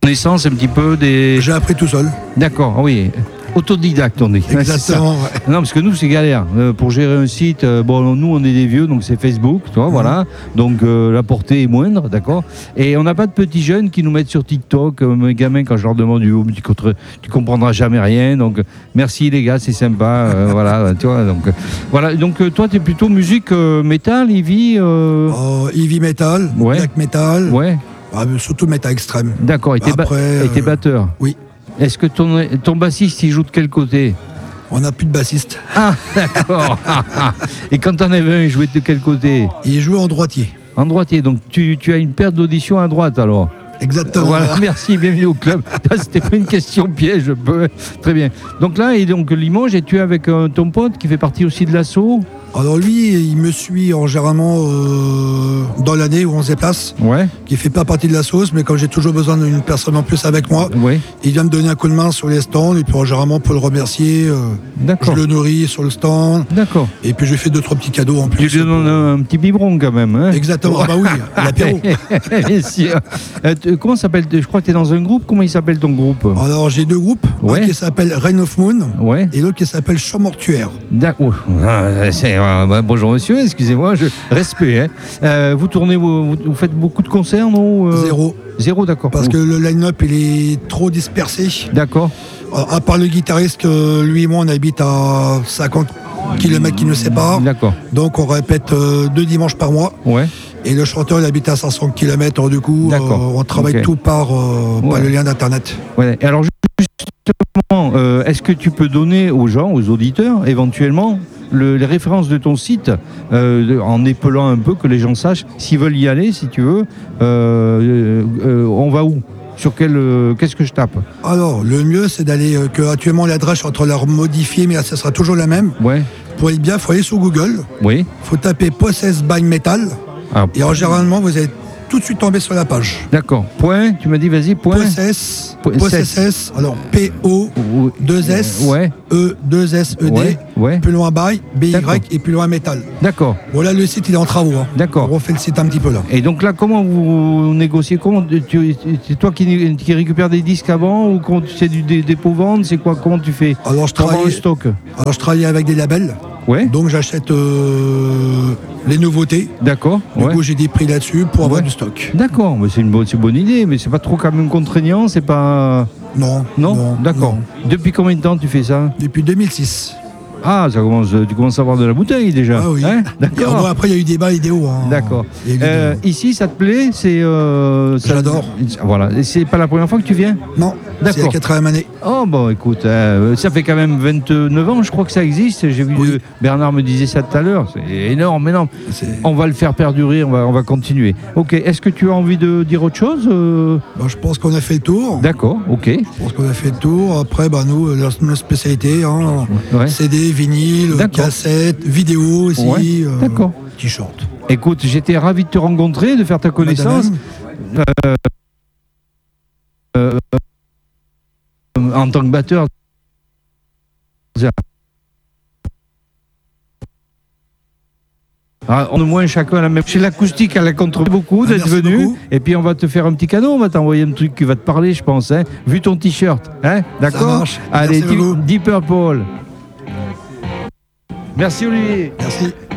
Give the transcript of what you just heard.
Naissance un petit peu des... J'ai appris tout seul. D'accord, oui. Autodidacte, on dit. Exactement. Ouais. Non, parce que nous, c'est galère. Pour gérer un site, bon, nous, on est des vieux, donc c'est Facebook, tu vois, voilà. Donc, la portée est moindre, d'accord. Et on n'a pas de petits jeunes qui nous mettent sur TikTok. Mes gamins, quand je leur demande, tu comprendras jamais rien. Donc, merci les gars, c'est sympa. Voilà, tu vois. Donc, voilà. Donc, toi, tu es plutôt musique métal, heavy Heavy metal, ouais. black metal. Ouais. Surtout métal extrême. D'accord. Et t'es batteur. Oui. Est-ce que ton bassiste, il joue de quel côté? On n'a plus de bassiste. Ah, d'accord. Et quand t'en avais un, il jouait de quel côté? Il joue en droitier. En droitier, donc tu as une perte d'audition à droite alors? Exactement. Voilà, merci, bienvenue au club. C'était pas une question piège, je peux. Très bien. Donc là, et donc Limoges, et tu es avec ton pote qui fait partie aussi de l'assaut? Alors lui, il me suit généralement dans l'année où on se déplace. Ouais. Qui fait pas partie de la sauce, mais quand j'ai toujours besoin d'une personne en plus avec moi, ouais. Il vient me donner un coup de main sur les stands, et puis généralement pour le remercier, je le nourris sur le stand. D'accord. Et puis je lui fais 2-3 petits cadeaux en plus. Tu lui donnes un petit biberon quand même. Hein? Exactement, bah oui, l'apéro. Bien sûr. Comment s'appelle? Je crois que tu es dans un groupe. Comment il s'appelle ton groupe? Alors j'ai 2 groupes, un qui s'appelle Rain of Moon, et l'autre qui s'appelle Chant Mortuaire. D'accord. Bonjour monsieur, excusez-moi, respect. Hein. Vous tournez, vous faites beaucoup de concerts, non? Zéro, d'accord. Parce que le line-up il est trop dispersé. D'accord. À part le guitariste, lui et moi on habite à 50 km qui nous séparent. D'accord. Donc on répète 2 dimanches par mois. Ouais. Et le chanteur il habite à 500 km, du coup on travaille tout par le lien d'internet. Ouais. Et alors justement, est-ce que tu peux donner aux gens, aux auditeurs, éventuellement, les références de ton site, en épelant un peu, que les gens sachent, s'ils veulent y aller, si tu veux, on va où? Sur qu'est-ce que je tape? Alors, le mieux, c'est d'aller, actuellement l'adresse, je suis en train de la modifier, mais ça sera toujours la même. Ouais. Pour être bien, il faut aller sur Google. Oui. Il faut taper Possessed by Metal. Ah. Et généralement, vous allez tout de suite tomber sur la page. D'accord. Point, tu m'as dit, vas-y, point. Possess, alors P-O-2-S, E-2-S-E-D, plus loin by, B-Y, et plus loin Metal. D'accord. Voilà, le site, il est en travaux. Hein. D'accord. On refait le site un petit peu là. Et donc là, comment vous négociez? C'est toi qui récupères des disques avant, ou c'est du dépôt-vente? C'est quoi? Comment tu fais? Alors, je travaille avec des labels. Ouais. Donc j'achète les nouveautés. D'accord. Du coup, j'ai des prix là-dessus pour avoir du stock. D'accord, mais c'est une bonne idée, mais c'est pas trop quand même contraignant, c'est pas... Non. D'accord. Depuis combien de temps tu fais ça? Depuis 2006. Ah, tu commences à avoir de la bouteille déjà. Ah oui. Hein? D'accord. Après, il y a eu des bas idéaux. Hein. D'accord. Ici, ça te plaît? J'adore. Voilà. Et c'est pas la première fois que tu viens? Non. C'est la 4e année. Oh, bon, écoute, ça fait quand même 29 ans, je crois que ça existe. J'ai vu, Bernard me disait ça tout à l'heure. C'est énorme. On va le faire perdurer, on va continuer. Ok. Est-ce que tu as envie de dire autre chose? Je pense qu'on a fait le tour. D'accord, ok. Je pense qu'on a fait le tour. Après, nous, notre spécialité, CD, vinyle, cassette, vidéo aussi, d'accord. T-shirt. Écoute, j'étais ravi de te rencontrer, de faire ta connaissance. En tant que batteur. Au moins chacun a la même. Chez l'acoustique, elle a contribué beaucoup d'être venu. Beaucoup. Et puis on va te faire un petit cadeau, on va t'envoyer un truc qui va te parler, je pense. Hein, vu ton t-shirt. Hein, d'accord. Allez, Deep Purple. Merci Olivier. Merci.